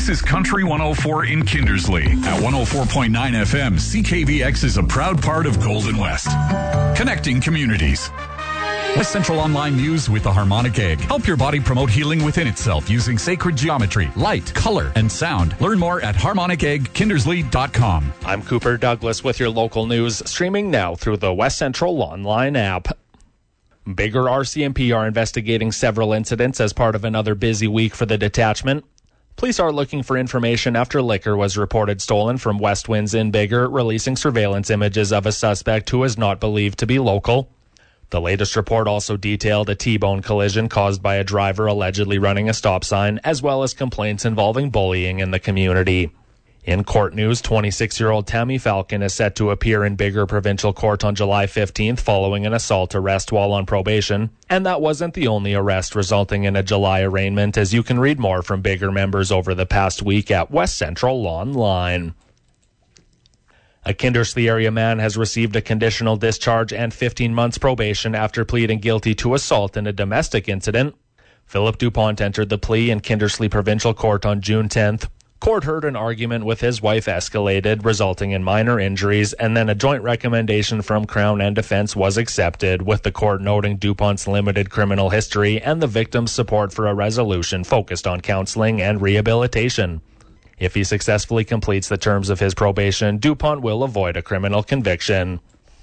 This is Country 104 in Kindersley. At 104.9 FM, CKVX is a proud part of Golden West. Connecting communities. West Central Online News with the Harmonic Egg. Help your body promote healing within itself using sacred geometry, light, color, and sound. Learn more at harmoniceggkindersley.com. I'm Cooper Douglas with your local news, streaming now through the West Central Online app. Bigger RCMP are investigating several incidents as part of another busy week for the detachment. Police are looking for information after liquor was reported stolen from West Winds in Bigger, releasing surveillance images of a suspect who is not believed to be local. The latest report also detailed a T-bone collision caused by a driver allegedly running a stop sign, as well as complaints involving bullying in the community. In court news, 26-year-old Tammy Falcon is set to appear in Bigger Provincial Court on July 15th following an assault arrest while on probation. And that wasn't the only arrest resulting in a July arraignment, as you can read more from Bigger members over the past week at West Central Online. A Kindersley area man has received a conditional discharge and 15 months probation after pleading guilty to assault in a domestic incident. Philip DuPont entered the plea in Kindersley Provincial Court on June 10th. Court heard an argument with his wife escalated, resulting in minor injuries, and then a joint recommendation from Crown and Defense was accepted, with the court noting DuPont's limited criminal history and the victim's support for a resolution focused on counseling and rehabilitation. If he successfully completes the terms of his probation, DuPont will avoid a criminal conviction.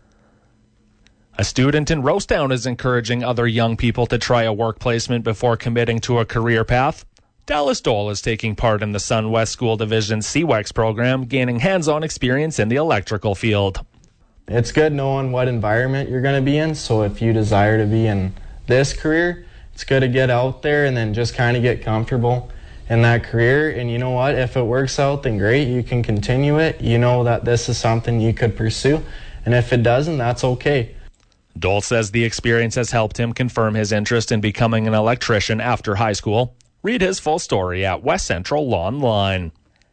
A student in Rosedown is encouraging other young people to try a work placement before committing to a career path. Dallas Dole is taking part in the Sun West School Division's CWEX program, gaining hands-on experience in the electrical field. It's good knowing what environment you're going to be in, so if you desire to be in this career, it's good to get out there and then just kind of get comfortable in that career. And you know what, if it works out, then great, you can continue it. You know that this is something you could pursue, and if it doesn't, that's okay. Dole says the experience has helped him confirm his interest in becoming an electrician after high school. Read his full story at West Central Online.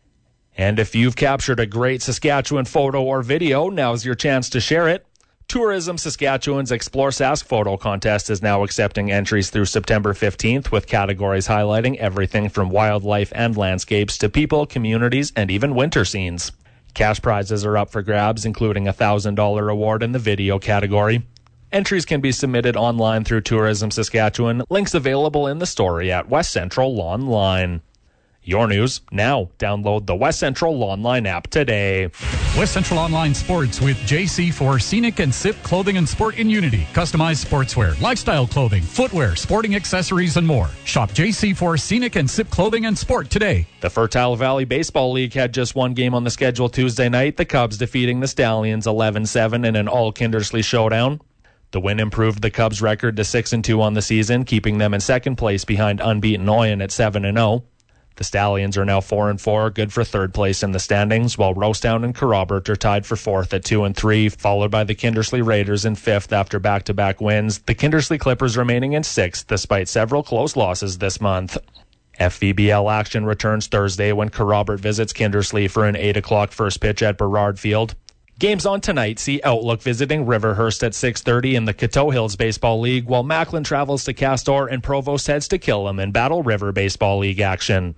And if you've captured a great Saskatchewan photo or video, now's your chance to share it. Tourism Saskatchewan's Explore Sask photo contest is now accepting entries through September 15th, with categories highlighting everything from wildlife and landscapes to people, communities, and even winter scenes. Cash prizes are up for grabs, including a $1,000 award in the video category. Entries can be submitted online through Tourism Saskatchewan. Links available in the story at West Central Online. Your news now. Download the West Central Online app today. West Central Online Sports with JC for Scenic and SIP Clothing and Sport in Unity. Customized sportswear, lifestyle clothing, footwear, sporting accessories, and more. Shop JC for Scenic and SIP Clothing and Sport today. The Fertile Valley Baseball League had just one game on the schedule Tuesday night, the Cubs defeating the Stallions 11-7 in an all-Kindersley showdown. The win improved the Cubs' record to 6-2 on the season, keeping them in second place behind unbeaten Oyen at 7-0. The Stallions are now 4-4, good for third place in the standings, while Rosedown and Kerrobert are tied for fourth at 2-3, followed by the Kindersley Raiders in fifth after back-to-back wins. The Kindersley Clippers remaining in sixth, despite several close losses this month. FVBL action returns Thursday when Kerrobert visits Kindersley for an 8 o'clock first pitch at Burrard Field. Games on tonight see Outlook visiting Riverhurst at 6:30 in the Coteau Hills Baseball League, while Macklin travels to Castor and Provost heads to Killam in Battle River Baseball League action.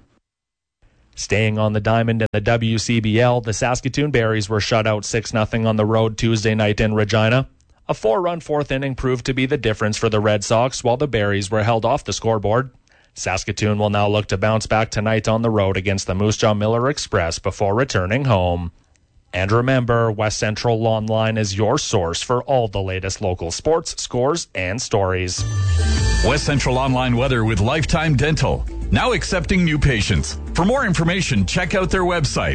Staying on the diamond in the WCBL, the Saskatoon Berries were shut out 6-0 on the road Tuesday night in Regina. A 4-run fourth inning proved to be the difference for the Red Sox, while the Berries were held off the scoreboard. Saskatoon will now look to bounce back tonight on the road against the Moose Jaw Miller Express before returning home. And remember, West Central Online is your source for all the latest local sports, scores, and stories. West Central Online weather with Lifetime Dental. Now accepting new patients. For more information, check out their website,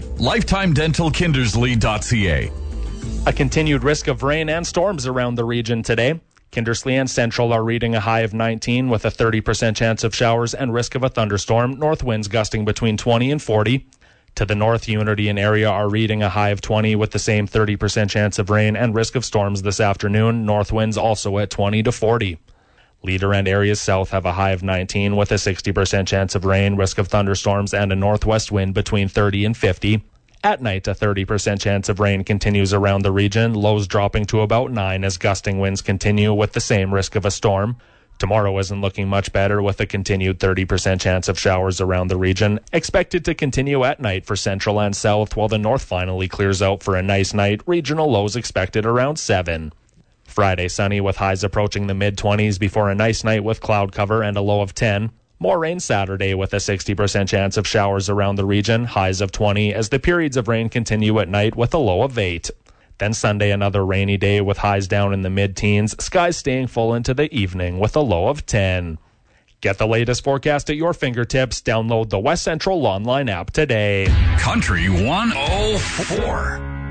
lifetimedentalkindersley.ca. A continued risk of rain and storms around the region today. Kindersley and Central are reading a high of 19 with a 30% chance of showers and risk of a thunderstorm. North winds gusting between 20 and 40. To the north, Unity and area are reading a high of 20 with the same 30% chance of rain and risk of storms this afternoon. North winds also at 20 to 40. Leader and areas south have a high of 19 with a 60% chance of rain, risk of thunderstorms, and a northwest wind between 30 and 50. At night, a 30% chance of rain continues around the region, lows dropping to about 9 as gusting winds continue with the same risk of a storm. Tomorrow isn't looking much better with a continued 30% chance of showers around the region. Expected to continue at night for central and south, while the north finally clears out for a nice night. Regional lows expected around 7. Friday sunny with highs approaching the mid-20s before a nice night with cloud cover and a low of 10. More rain Saturday with a 60% chance of showers around the region, highs of 20 as the periods of rain continue at night with a low of 8. Then Sunday, another rainy day with highs down in the mid-teens, skies staying full into the evening with a low of 10. Get the latest forecast at your fingertips. Download the West Central Online app today. Country 104.